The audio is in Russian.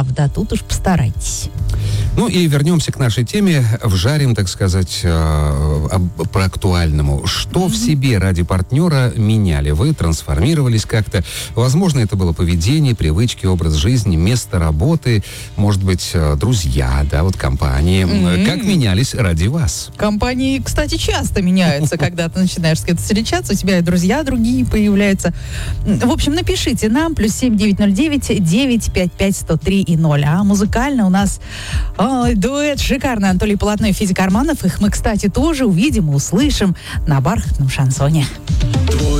правда. Тут уж постарайтесь. Ну и вернемся к нашей теме, вжарим, так сказать, про актуальному. Что в себе ради партнера меняли вы, трансформировались как-то? Возможно, это было поведение, привычки, образ жизни, место работы, может быть, друзья, да, вот компании. Как менялись ради вас? Компании, кстати, часто меняются, когда ты начинаешь с кем-то встречаться, у тебя и друзья другие появляются. В общем, напишите нам, +7 909 955 103 и 0. А музыкально у нас дуэт шикарный Анатолий Полотно и Федя Карманов. Их мы, кстати, тоже увидим и услышим на бархатном шансоне.